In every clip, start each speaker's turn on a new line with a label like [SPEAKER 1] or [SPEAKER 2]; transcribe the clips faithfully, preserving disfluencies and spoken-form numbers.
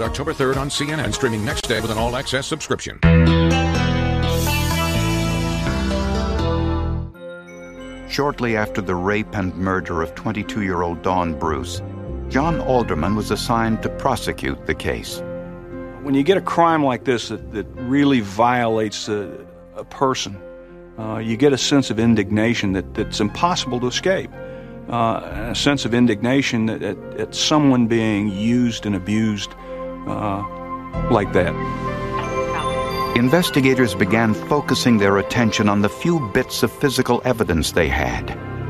[SPEAKER 1] October third on C N N, streaming next day with an all-access subscription.
[SPEAKER 2] Shortly after the rape and murder of twenty-two-year-old Dawn Bruce, John Alderman was assigned to prosecute the case.
[SPEAKER 3] When you get a crime like this that, that really violates a, a person, uh, you get a sense of indignation that, that's impossible to escape. Uh, a sense of indignation at, at, at someone being used and abused uh, like that.
[SPEAKER 2] Investigators began focusing their attention on the few bits of physical evidence they had.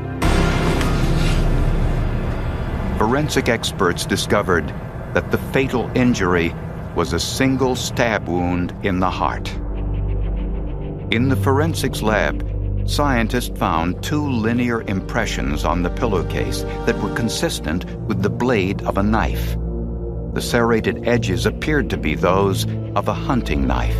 [SPEAKER 2] Forensic experts discovered that the fatal injury was a single stab wound in the heart. In the forensics lab, scientists found two linear impressions on the pillowcase that were consistent with the blade of a knife. The serrated edges appeared to be those of a hunting knife.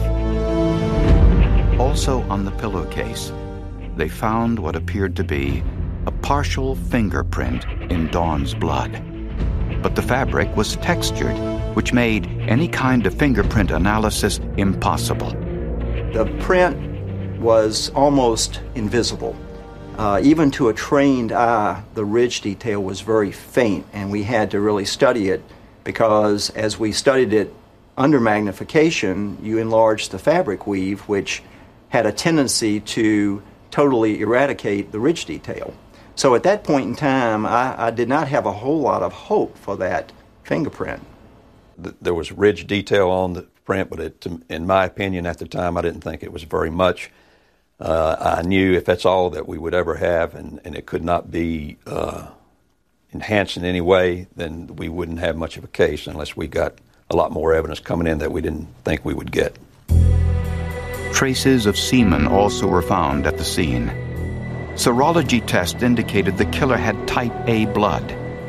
[SPEAKER 2] Also on the pillowcase, they found what appeared to be a partial fingerprint in Dawn's blood. But the fabric was textured, which made any kind of fingerprint analysis impossible.
[SPEAKER 4] The print was almost invisible. Uh, even to a trained eye, the ridge detail was very faint, and we had to really study it because as we studied it under magnification, you enlarged the fabric weave, which had a tendency to totally eradicate the ridge detail. So at that point in time, I, I did not have a whole lot of hope for that fingerprint.
[SPEAKER 5] There was ridge detail on the print, but it, in my opinion at the time, I didn't think it was very much. Uh, I knew if that's all that we would ever have and, and it could not be uh, enhanced in any way, then we wouldn't have much of a case unless we got a lot more evidence coming in that we didn't think we would get.
[SPEAKER 2] Traces of semen also were found at the scene. Serology tests indicated the killer had type A blood.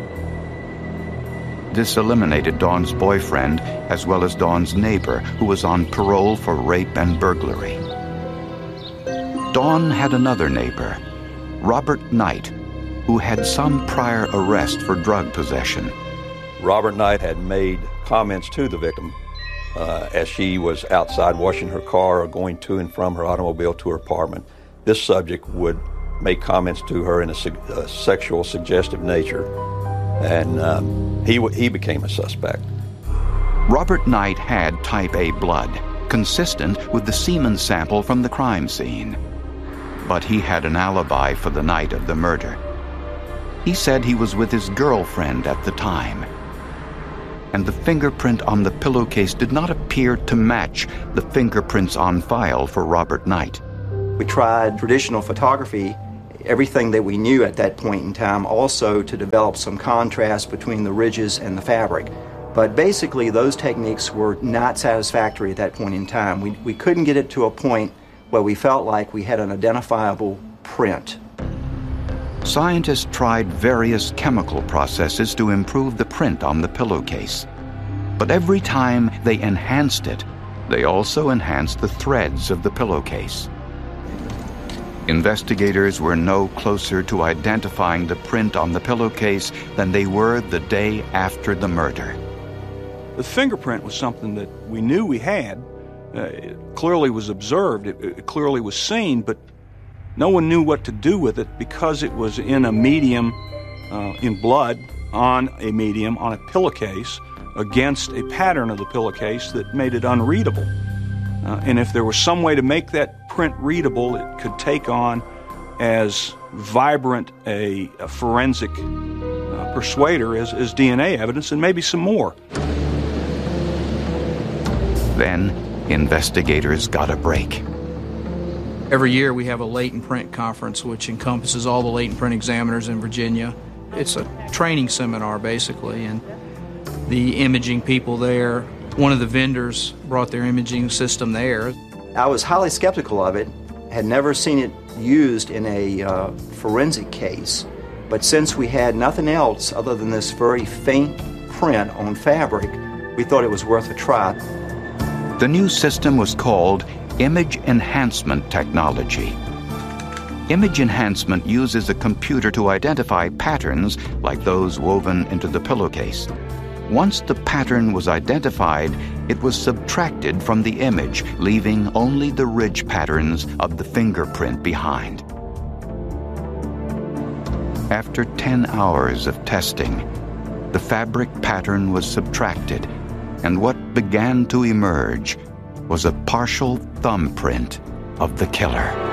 [SPEAKER 2] This eliminated Dawn's boyfriend as well as Dawn's neighbor, who was on parole for rape and burglary. Dawn had another neighbor, Robert Knight, who had some prior arrest for drug possession.
[SPEAKER 5] Robert Knight had made comments to the victim uh, as she was outside washing her car or going to and from her automobile to her apartment. This subject would make comments to her in a, su- a sexual, suggestive nature, and um, he, w- he became a suspect.
[SPEAKER 2] Robert Knight had type A blood, consistent with the semen sample from the crime scene. But he had an alibi for the night of the murder. He said he was with his girlfriend at the time. And the fingerprint on the pillowcase did not appear to match the fingerprints on file for Robert Knight.
[SPEAKER 4] We tried traditional photography, everything that we knew at that point in time, also to develop some contrast between the ridges and the fabric. But basically, those techniques were not satisfactory at that point in time. We, we couldn't get it to a point where we felt like we had an identifiable print.
[SPEAKER 2] Scientists tried various chemical processes to improve the print on the pillowcase. But every time they enhanced it, they also enhanced the threads of the pillowcase. Investigators were no closer to identifying the print on the pillowcase than they were the day after the murder.
[SPEAKER 3] The fingerprint was something that we knew we had. Uh, it clearly was observed, it, it clearly was seen, but no one knew what to do with it because it was in a medium, uh, in blood, on a medium, on a pillowcase, against a pattern of the pillowcase that made it unreadable. Uh, and if there was some way to make that print readable, it could take on as vibrant a, a forensic uh, persuader as, as D N A evidence, and maybe some more.
[SPEAKER 2] Then, investigators got a break.
[SPEAKER 6] Every year we have a latent print conference which encompasses all the latent print examiners in Virginia. It's a training seminar basically, and the imaging people there, one of the vendors brought their imaging system there.
[SPEAKER 4] I was highly skeptical of it, had never seen it used in a uh, forensic case, but since we had nothing else other than this very faint print on fabric, we thought it was worth a try.
[SPEAKER 2] The new system was called Image Enhancement Technology. Image enhancement uses a computer to identify patterns like those woven into the pillowcase. Once the pattern was identified, it was subtracted from the image, leaving only the ridge patterns of the fingerprint behind. After ten hours of testing, the fabric pattern was subtracted, and what began to emerge was a partial thumbprint of the killer.